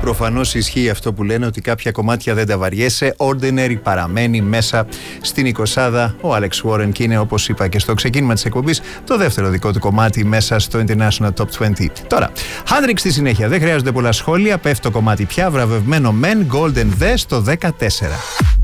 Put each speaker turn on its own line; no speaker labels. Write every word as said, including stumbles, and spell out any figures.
Προφανώς ισχύει αυτό που λένε ότι κάποια κομμάτια δεν τα βαριέσαι. Ordinary παραμένει μέσα στην εικοσάδα. Ο Alex Warren και είναι, όπως είπα και στο ξεκίνημα της εκπομπής, το δεύτερο δικό του κομμάτι μέσα στο International Top είκοσι. Τώρα, Hendrix στη συνέχεια. Δεν χρειάζονται πολλά σχόλια. Πέφτει το κομμάτι πια. Βραβευμένο Men, Golden The στο δεκατέσσερα.